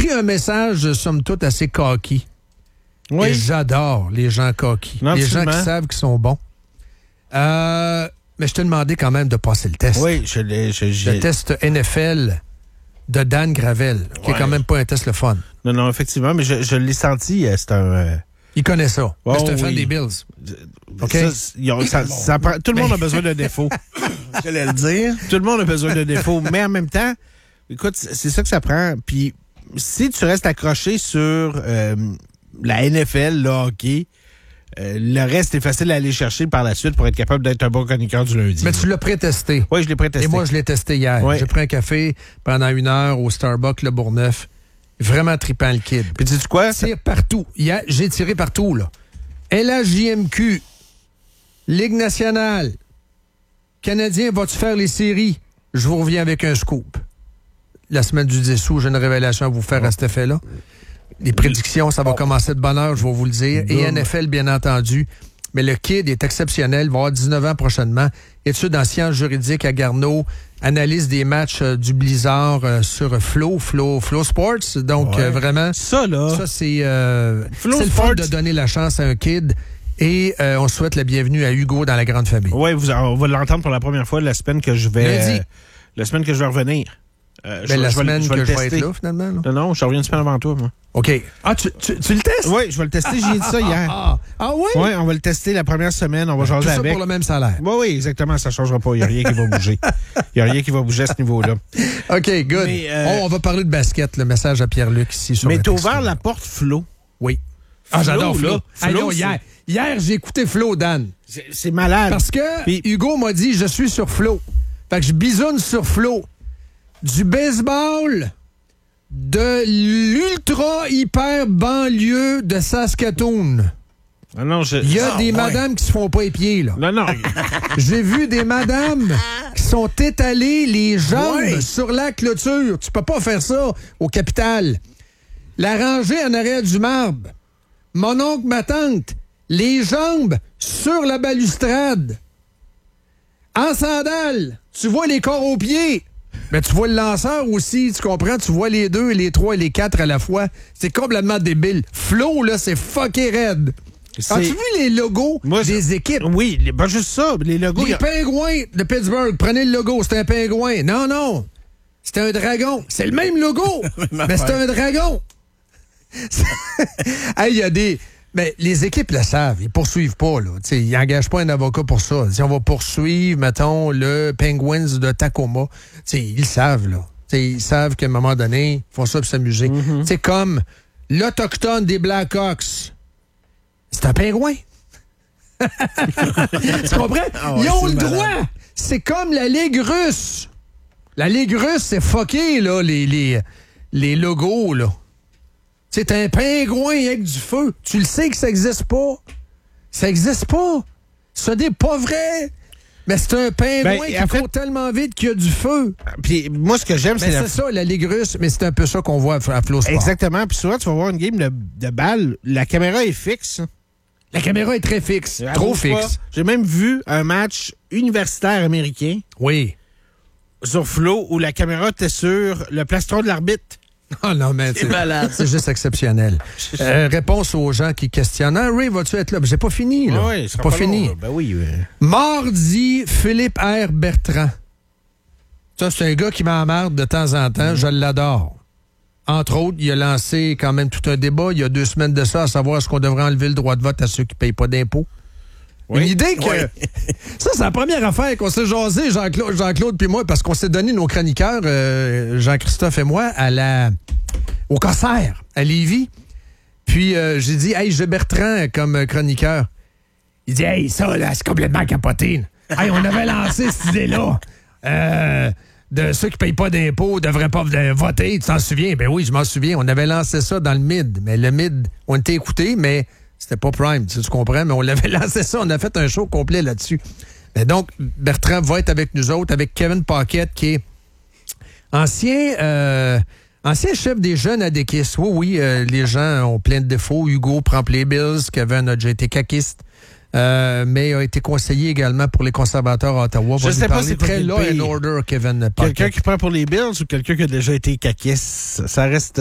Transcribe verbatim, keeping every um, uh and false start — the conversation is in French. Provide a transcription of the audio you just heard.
écrit un message, somme toute, assez cocky. Oui. Et j'adore les gens cocky. Non, les gens qui savent qu'ils sont bons. Euh, mais je t'ai demandé quand même de passer le test. Oui, je l'ai. Je, le test N F L de Dan Gravel, qui ouais. est quand même pas un test le fun. Non, non, effectivement, mais je, je l'ai senti. C'est un... Euh... Il connaît ça. Oh, c'est un oui. fan des Bills. OK? Ça, ça, ça prend, tout le monde a besoin de défauts. J'allais le dire. Tout le monde a besoin de défauts. Mais en même temps, écoute, c'est ça que ça prend. Puis, si tu restes accroché sur euh, la N F L, le hockey, euh, le reste est facile à aller chercher par la suite pour être capable d'être un bon chroniqueur du lundi. Mais tu l'as pré-testé. Oui, je l'ai pré-testé. Et moi, je l'ai testé hier. Oui. J'ai pris un café pendant une heure au Starbucks Le Bourgneuf. Vraiment trippant, le kid. Puis tu sais quoi? Tire partout. Hier, j'ai tiré partout, là. L H J M Q, Ligue nationale, Canadien, vas-tu faire les séries? Je vous reviens avec un scoop. La semaine du dix août, j'ai une révélation à vous faire oh. à cet effet-là. Les prédictions, ça va oh. commencer de bonne heure, je vais vous le dire. Et N F L, bien entendu. Mais le kid est exceptionnel, il va avoir dix-neuf ans prochainement. Études en sciences juridiques à Garneau, analyse des matchs euh, du Blizzard euh, sur Flow, Flow, Flow Sports. Donc, ouais. euh, vraiment, ça, là, ça c'est, euh, c'est le fun de donner la chance à un kid. Et euh, on souhaite la bienvenue à Hugo dans la grande famille. Oui, vous, on va l'entendre pour la première fois la semaine que je vais... Lundi. Euh, la semaine que je vais revenir. Euh, ben, je, la je semaine vais, je que je vais être là, finalement. Là. Non, non, je reviens une semaine avant toi, moi. OK. Ah, tu, tu, tu le testes? Oui, je vais le tester. J'ai dit ça hier. Ah, ah oui? Oui, on va le tester la première semaine. On va changer avec. Tout ça pour le même salaire. Oui, oui, exactement. Ça ne changera pas. Il n'y a rien qui va bouger. Il n'y a rien qui va bouger à ce niveau-là. OK, good. Mais, euh... oh, on va parler de basket. Le message à Pierre-Luc ici sur Mais le t'as ouvert la porte Flo. Oui. Ah, Flo, j'adore Flo. Flo. Flo Allons, hier, hier j'ai écouté Flo, Dan. C'est, c'est malade. Parce que Puis... Hugo m'a dit, je suis sur Flo. Fait que je bisoune sur Flo. Du baseball... de l'ultra-hyper-banlieue de Saskatoon. Ah non, je... Il y a ah, des ouais. madames qui se font pas les pieds, là. Non, non. J'ai vu des madames qui sont étalées les jambes ouais. sur la clôture. Tu peux pas faire ça au Capitole. La rangée en arrière du marbre. Mon oncle, ma tante, les jambes sur la balustrade. En sandales, tu vois les corps aux pieds. Mais tu vois le lanceur aussi, tu comprends? Tu vois les deux, les trois et les quatre à la fois. C'est complètement débile. Flo, là, c'est fucké raide. C'est... As-tu vu les logos Moi, des je... équipes? Oui, pas juste ça, les logos... Les a... pingouins de Pittsburgh. Prenez le logo, c'est un pingouin. Non, non. C'est un dragon. C'est le même logo, mais c'est un dragon. Hey, il y a des... Mais les équipes le savent, ils poursuivent pas, là. T'sais, ils n'engagent pas un avocat pour ça. Si on va poursuivre, mettons, le Penguins de Tacoma, t'sais, ils le savent, là. T'sais, ils savent qu'à un moment donné, ils font ça pour s'amuser. Mm-hmm. C'est comme l'Autochtone des Blackhawks. C'est un pingouin. Tu comprends? Ah ouais, ils ont le malade. droit. C'est comme la Ligue russe. La Ligue russe, c'est fucké, là, les, les, les logos, là. C'est un pingouin avec du feu. Tu le sais que ça n'existe pas. Ça n'existe pas. Ce n'est pas vrai. Mais c'est un pingouin ben, qui court fait... tellement vite qu'il y a du feu. Puis moi, ce que j'aime, ben, c'est... c'est la... ça, la Ligue russe, mais c'est un peu ça qu'on voit à Flow Sport. Exactement. Puis souvent, tu vas voir une game de, de balle, la caméra est fixe. La caméra est très fixe. Elle trop fixe. Pas. J'ai même vu un match universitaire américain. Oui. Sur Flow, où la caméra était sur le plastron de l'arbitre. Oh non, mais c'est, c'est malade. C'est juste exceptionnel. Euh, réponse aux gens qui questionnent. Ah, Ray, vas-tu être là? Ben, j'ai pas fini, là. Oui, c'est pas, pas fini. Long, ben oui, oui. Mardi, Philippe R. Bertrand. Ça, c'est un gars qui m'emmerde de temps en temps. Mm. Je l'adore. Entre autres, il a lancé quand même tout un débat il y a deux semaines de ça, à savoir est-ce qu'on devrait enlever le droit de vote à ceux qui ne payent pas d'impôts. Oui. Une idée que... Oui. Ça, c'est la première affaire qu'on s'est jasé, Jean-Claude, Jean-Claude puis moi, parce qu'on s'est donné nos chroniqueurs, euh, Jean-Christophe et moi, à la... au concert, à Lévis. Puis euh, j'ai dit, hey, j'ai Bertrand comme chroniqueur. Il dit, hey, ça, là, c'est complètement capoté. Hey, on avait lancé cette idée-là. Euh, de ceux qui ne payent pas d'impôts ne devraient pas voter. Tu t'en souviens? Ben oui, je m'en souviens. On avait lancé ça dans le mid. Mais le mid, on était écouté, mais c'était pas prime. Tu, tu comprends? Mais on l'avait lancé ça. On a fait un show complet là-dessus. Mais donc, Bertrand va être avec nous autres, avec Kevin Paquette, qui est ancien... Euh, Ancien chef des jeunes à Dekis. Oui, oui, euh, les gens ont plein de défauts. Hugo prend les Bills. Kevin a déjà été caquiste. Euh, mais a été conseiller également pour les conservateurs à Ottawa. Je ne sais pas si c'est très law and order, Kevin Paquette. Quelqu'un qui prend pour les Bills ou quelqu'un qui a déjà été caquiste? Ça reste...